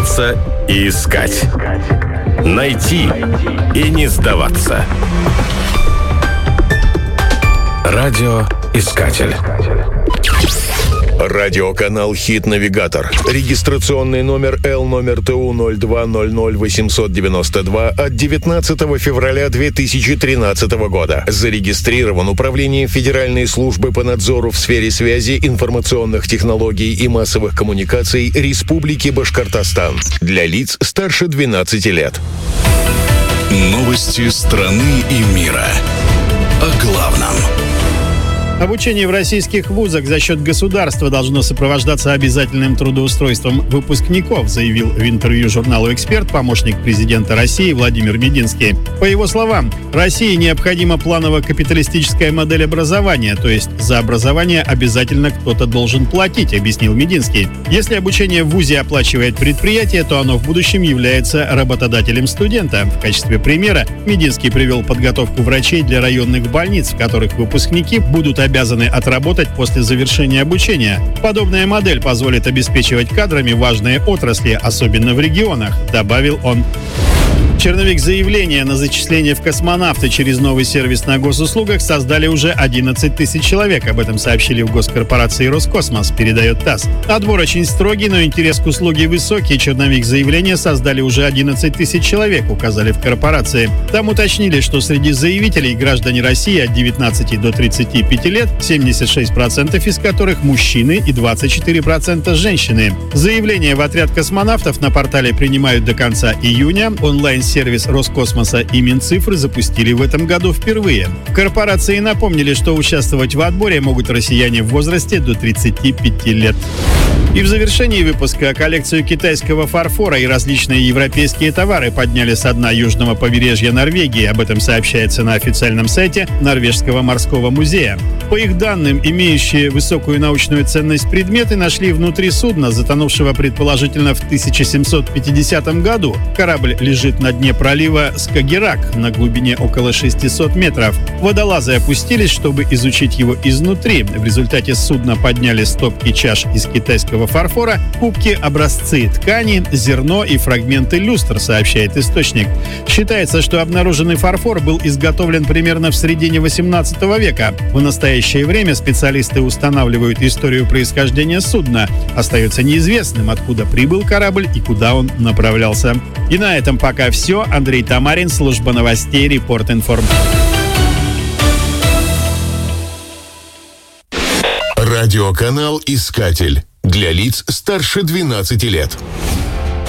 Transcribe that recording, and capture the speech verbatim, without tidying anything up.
бороться и искать. Найти и не сдаваться. Радиоискатель. Радиоканал «Хит-навигатор». Регистрационный номер Л номер Т У ноль два ноль ноль восемьсот девяносто два от девятнадцатого февраля две тысячи тринадцатого года. Зарегистрирован Управлением Федеральной службы по надзору в сфере связи, информационных технологий и массовых коммуникаций Республики Башкортостан. Для лиц старше двенадцати лет. Новости страны и мира. О главном. Обучение в российских вузах за счет государства должно сопровождаться обязательным трудоустройством выпускников, заявил в интервью журналу «Эксперт» помощник президента России Владимир Мединский. По его словам, России необходима планово-капиталистическая модель образования, то есть за образование обязательно кто-то должен платить, объяснил Мединский. Если обучение в вузе оплачивает предприятие, то оно в будущем является работодателем студента. В качестве примера Мединский привел подготовку врачей для районных больниц, в которых выпускники будут обязаны обязаны отработать после завершения обучения. Подобная модель позволит обеспечивать кадрами важные отрасли, особенно в регионах, добавил он. Черновик заявления на зачисление в космонавты через новый сервис на госуслугах создали уже одиннадцать тысяч человек. Об этом сообщили в госкорпорации «Роскосмос», передает ТАСС. Отбор очень строгий, но интерес к услуге высокий. Черновик заявления создали уже одиннадцать тысяч человек, указали в корпорации. Там уточнили, что среди заявителей граждане России от девятнадцати до тридцати пяти лет, семьдесят шесть процентов из которых мужчины и двадцать четыре процента женщины. Заявления в отряд космонавтов на портале принимают до конца июня. Онлайн сервис Роскосмоса и Минцифры запустили в этом году впервые. В корпорации напомнили, что участвовать в отборе могут россияне в возрасте до тридцати пяти лет. И в завершении выпуска коллекцию китайского фарфора и различные европейские товары подняли со дна южного побережья Норвегии. Об этом сообщается на официальном сайте Норвежского морского музея. По их данным, имеющие высокую научную ценность предметы нашли внутри судна, затонувшего предположительно в тысяча семьсот пятидесятом году. Корабль лежит на дне пролива Скагеррак на глубине около шестисот метров. Водолазы опустились, чтобы изучить его изнутри. В результате судна подняли стопки чаш из китайского фарфора, кубки, образцы ткани, зерно и фрагменты люстр, сообщает источник. Считается, что обнаруженный фарфор был изготовлен примерно в середине восемнадцатого века. В настоящее время специалисты устанавливают историю происхождения судна. Остается неизвестным, откуда прибыл корабль и куда он направлялся. И на этом пока все. Андрей Тамарин, служба новостей, Репорт-Информ. Радиоканал «Искатель» для лиц старше двенадцати лет.